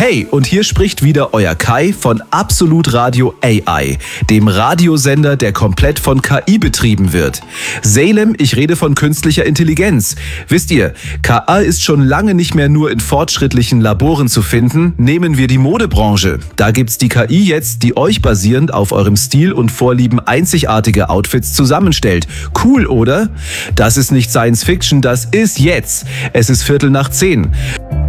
Hey, und hier spricht wieder euer Kai von Absolut Radio AI, dem Radiosender, der komplett von KI betrieben wird. Salem, ich rede von künstlicher Intelligenz. Wisst ihr, KI ist schon lange nicht mehr nur in fortschrittlichen Laboren zu finden. Nehmen wir die Modebranche. Da gibt's die KI jetzt, die euch basierend auf eurem Stil und Vorlieben einzigartige Outfits zusammenstellt. Cool, oder? Das ist nicht Science Fiction, das ist jetzt. Es ist 9:15.